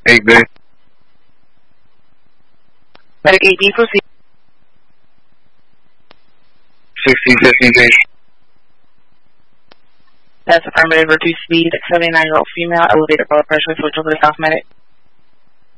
8B. Medic 8B, proceed. 1650B. That's affirmative. Reduce speed. 79-year-old female. Elevated blood pressure. Switch over to South Medic.